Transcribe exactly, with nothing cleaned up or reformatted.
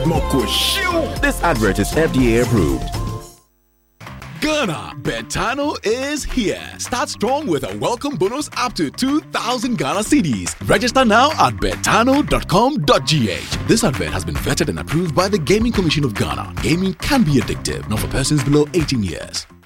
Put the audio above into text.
Moko shoo. This advert is F D A approved. Ghana, Betano is here. Start strong with a welcome bonus up to two thousand Ghana cedis. Register now at betano dot com dot g h. This advert has been vetted and approved by the Gaming Commission of Ghana. Gaming can be addictive, not for persons below eighteen years.